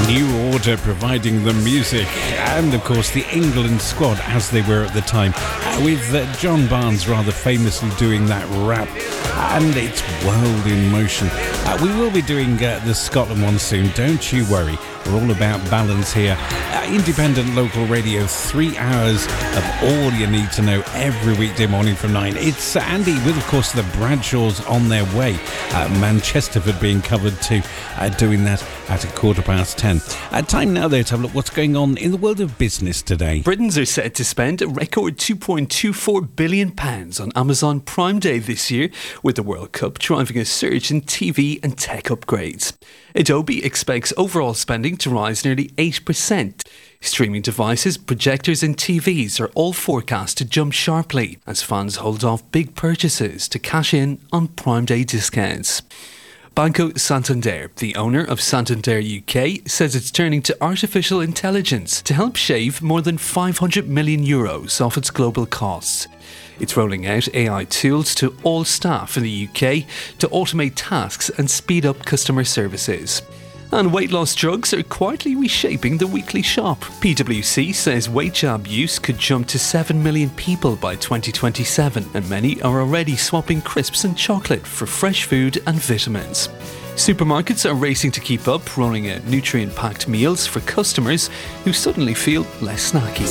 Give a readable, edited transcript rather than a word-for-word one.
New Order providing the music, and of course the England squad as they were at the time, with John Barnes rather famously doing that rap, and it's World in Motion. We will be doing the Scotland one soon, don't you worry. We're all about balance here. Independent local radio, 3 hours of all you need to know every weekday morning from 9. It's Andy with, of course, the Bradshaws on their way. Manchesterford being covered too, doing that at 10:15. Time now, though, to have a look what's going on in the world of business today. Britons are set to spend a record £2.24 billion on Amazon Prime Day this year, with the World Cup driving a surge in TV and tech upgrades. Adobe expects overall spending to rise nearly 8%. Streaming devices, projectors and TVs are all forecast to jump sharply as fans hold off big purchases to cash in on Prime Day discounts. Banco Santander, the owner of Santander UK, says it's turning to artificial intelligence to help shave more than €500 million off its global costs. It's rolling out AI tools to all staff in the UK to automate tasks and speed up customer services. And weight loss drugs are quietly reshaping the weekly shop. PwC says weight jab use could jump to 7 million people by 2027, and many are already swapping crisps and chocolate for fresh food and vitamins. Supermarkets are racing to keep up, rolling out nutrient-packed meals for customers who suddenly feel less snacky.